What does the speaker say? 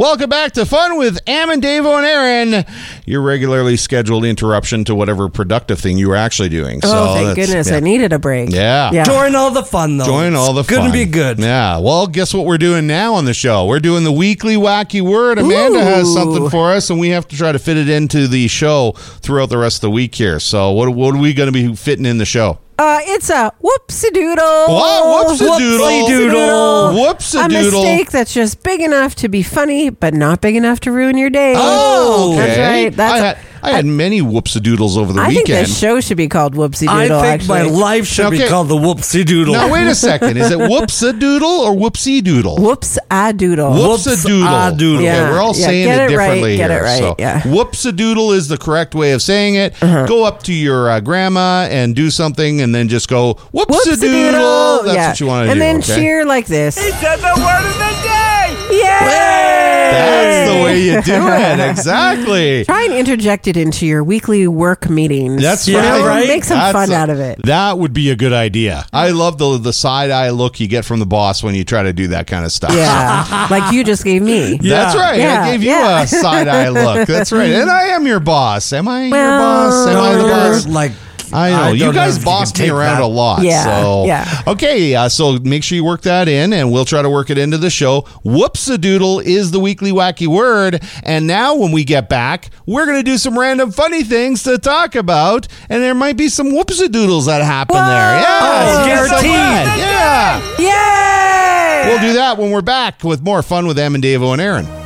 Welcome back to Fun with Am and Davo and Aaron, your regularly scheduled interruption to whatever productive thing you were actually doing. Thank goodness. I needed a break. Yeah. Join all the fun, though. Join all the fun. Couldn't be good. Yeah. Well, guess what we're doing now on the show? We're doing the weekly wacky word. Amanda has something for us, and we have to try to fit it into the show throughout the rest of the week here. So what are we going to be fitting in the show? It's a whoopsie-doodle. What? Whoopsie-doodle. A mistake that's just big enough to be funny, but not big enough to ruin your day. Oh, okay. That's right. I had many whoopsie-doodles over the weekend. I think this show should be called Whoopsie-Doodle, I think my life should be called the Whoopsie-Doodle. Now, wait a second. Is it whoops-a-doodle or whoopsie-doodle? Whoops-a-doodle. Whoops-a-doodle. Yeah. Okay, we're all saying it differently here. Get it right. So, whoops-a-doodle is the correct way of saying it. Go up to your grandma and do something and then just go, whoops-a-doodle. That's what you want to do. And then cheer like this. He said the word of the day! Yay! That's the way you do it. Exactly. Try and interject it into your weekly work meetings. That's right. Make some fun out of it. That would be a good idea. I love the side-eye look you get from the boss when you try to do that kind of stuff. Yeah, like you just gave me. That's right. Yeah, I gave you a side-eye look. That's right. And I am your boss. Am I your boss? Am I the boss? I know. You guys boss me around a lot. Okay, so make sure you work that in, and we'll try to work it into the show. Whoops-a-doodle is the weekly wacky word. And now when we get back, we're going to do some random funny things to talk about, and there might be some whoops-a-doodles that happen there. Yeah. Guaranteed. Yeah. Yay! We'll do that when we're back with more Fun with Am and Davo and Aaron.